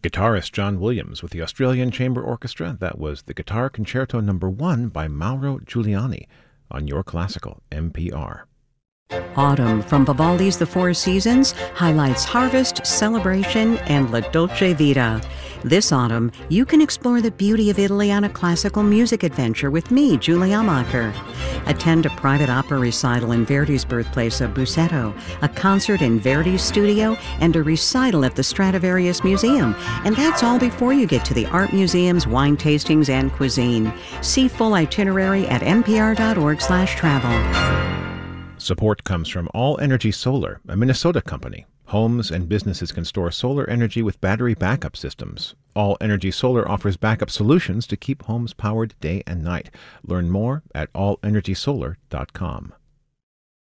Guitarist John Williams with the Australian Chamber Orchestra. That was the Guitar Concerto No. 1 by Mauro Giuliani on Your Classical, NPR. Autumn from Vivaldi's The Four Seasons highlights harvest, celebration, and La Dolce Vita. This autumn, you can explore the beauty of Italy on a classical music adventure with me, Julie Amacher. Attend a private opera recital in Verdi's birthplace of Busseto, a concert in Verdi's studio, and a recital at the Stradivarius Museum. And that's all before you get to the art museums, wine tastings, and cuisine. See full itinerary at npr.org/travel. Support comes from All Energy Solar, a Minnesota company. Homes and businesses can store solar energy with battery backup systems. All Energy Solar offers backup solutions to keep homes powered day and night. Learn more at allenergysolar.com.